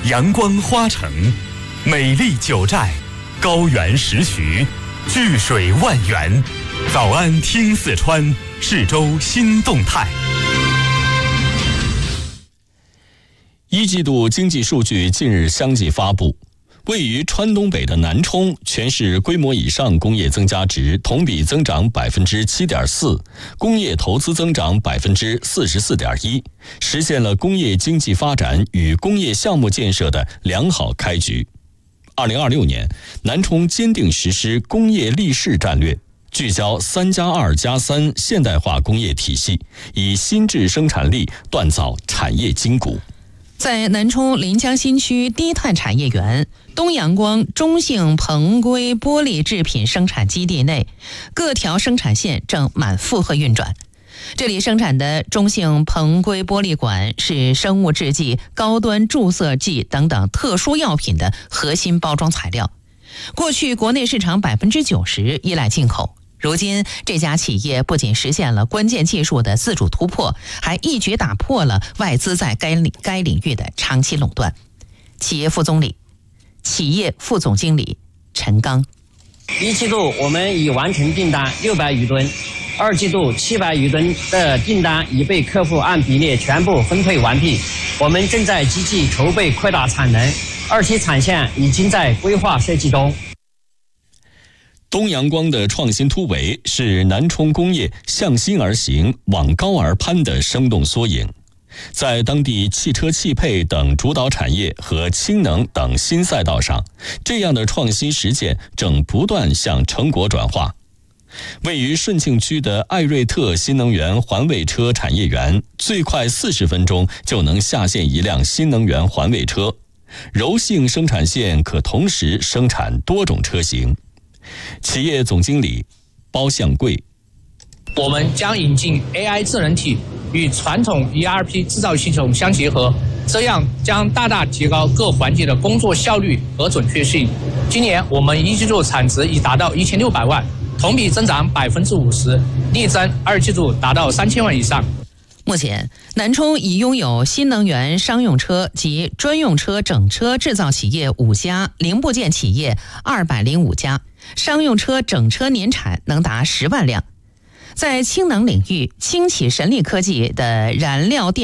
阳光花城，美丽九寨，高原10徐，巨水万源。早安听四川，市州新动态。 一季度经济数据近日相继发布，位于川东北的南充全市规模以上工业增加值同比增长 7.4%， 工业投资增长 44.1%， 实现了工业经济发展与工业项目建设的良好开局。2026年，南充坚定实施工业立市战略，聚焦3+2+3现代化工业体系，以新质生产力锻造产业筋骨。 在南充临江新区低碳产业园东阳光中性硼硅玻璃制品生产基地内，各条生产线正满负荷运转。这里生产的中性硼硅玻璃管是生物制剂、高端注射剂等等特殊药品的核心包装材料。过去国内市场 90% 依赖进口，如今这家企业不仅实现了关键技术的自主突破，还一举打破了外资在该领域的长期垄断。企业副总经理陈刚： 一季度我们已完成订单600余吨，2季度700余吨的订单已被客户按比例全部分配完毕。我们正在积极筹备扩大产能，2期产线已经在规划设计中。 东阳光的创新突围是南充工业向心而行、往高而攀的生动缩影。在当地汽车汽配等主导产业和氢能等新赛道上，这样的创新实践正不断向成果转化。位于顺庆区的艾瑞特新能源环卫车产业园，最快40分钟就能下线一辆新能源环卫车，柔性生产线可同时生产多种车型。企业总经理包向贵： 我们将引进 AI 智能体与传统 ERP 制造系统相结合，这样将大大提高各环节的工作效率和准确性。今年我们一季度产值已达到1600万，同比增长 50%， 力争2季度达到3000万以上。 目前，南充已拥有新能源商用车及专用车整车制造企业5家，零部件企业205家，商用车整车年产能达10万辆。在氢能领域，轻启神力科技的燃料电